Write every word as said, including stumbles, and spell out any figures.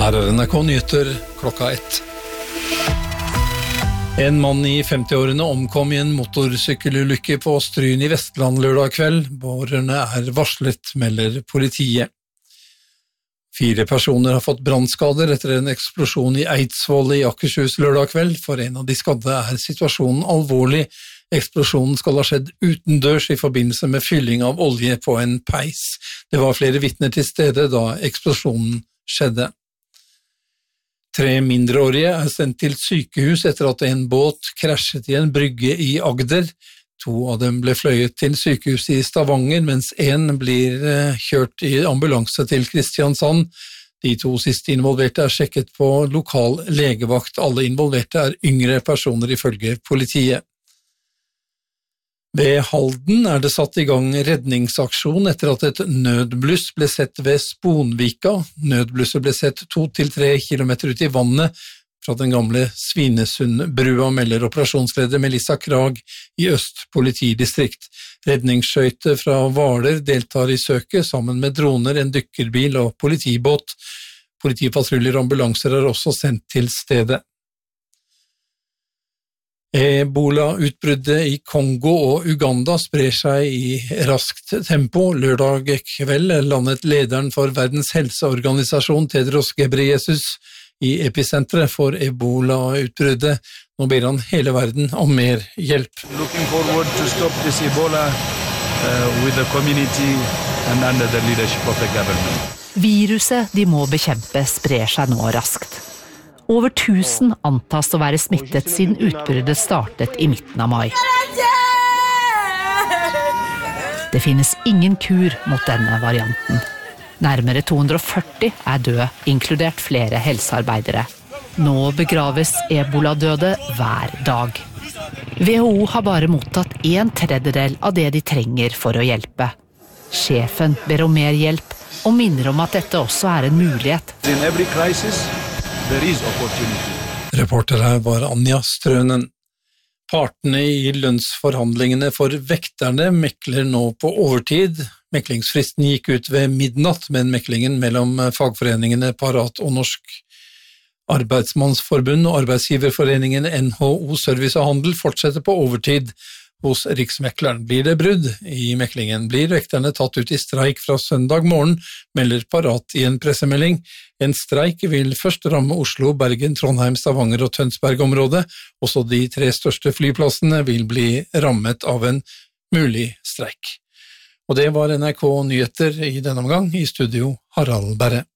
Her er N R K Nyheter klokka ett. En mann i femti-årene omkom i en motorsykkelulykke på Stryn i Vestland lørdag kveld. Pårørende er varslet, melder politiet. Fire personer har fått brannskader etter en eksplosjon i Eidsvoll i Akershus lørdag kveld. For en av de skadde er situasjonen alvorlig. Eksplosjonen skal ha skjedd utendørs i forbindelse med fylling av olje på en peis. Det var flere vitner til stede da eksplosjonen skjedde. Tre mindreårige er sendt til sykehus etter at en båt krasjet i en brygge i Agder. To av dem ble fløyet til sykehuset i Stavanger, mens en blir kjørt i ambulanse til Kristiansand. De to siste involverte er sjekket på lokal legevakt. Alle involverte er yngre personer ifølge politiet. Ved Halden er det satt i gang redningsaksjon etter at et nødbluss ble sett ved Sponvika. Nødblusset ble sett to til tre kilometer ut i vannet fra den gamle Svinesundbrua, melder operasjonsleder Melissa Krag i Øst politidistrikt. Redningsskøyter fra Hvaler deltar i søket sammen med droner, en dykkerbil og politibåt. Politipatruljer og ambulanser er også sendt til stedet. Ebola-utbruddet i Kongo og Uganda sprer seg i raskt tempo. Lørdag kveld landet lederen for Verdens helseorganisasjon Tedros Ghebreyesus i episenteret for Ebola-utbruddet. Nå ber han hele verden om mer hjelp. Looking forward to stop this Ebola uh, with the community and under the leadership of the government. Viruset de må bekjempe sprer seg nå raskt. Over tusen antas å være smittet siden utbruddet startet i midten av mai. Det finnes ingen kur mot denne varianten. Nærmere to hundre og førti er døde, inkludert flere helsearbeidere. Nå begraves ebola-døde hver dag. W H O har bare mottatt en tredjedel av det de trenger for å hjelpe. Sjefen ber om mer hjelp og minner om at dette også er en mulighet. In every crisis, there is opportunity. Reporter her var Anja Strønen. Partene i lønnsforhandlingene for vekterne mekler nå på overtid. Meklingsfristen gikk ut ved midnatt, men meklingen mellom fagforeningene Parat og Norsk Arbeidsmannsforbund og Arbeidsgiverforeningen N H O Service og Handel fortsetter på overtid hos Riksmekleren. Blir det brudd i meklingen, blir vekterne tatt ut i streik fra søndag morgen, melder Parat i en pressemelding. En streik vil først ramme Oslo, Bergen, Trondheim, Stavanger og Tønsberg-området. Også de tre største flyplassene vil bli rammet av en mulig streik. Og det var N R K Nyheter i denne omgang. I studio Harald Berre.